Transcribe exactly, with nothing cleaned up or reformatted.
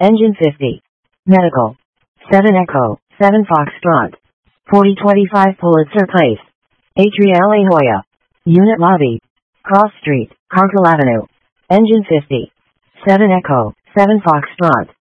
Engine fifty. Medical. seven Echo, seven Foxtrot. forty twenty-five Pulitzer Place. Atria La Jolla. Unit Lobby. Cross Street, Cargill Avenue. Engine fifty. seven Echo, seven Foxtrot.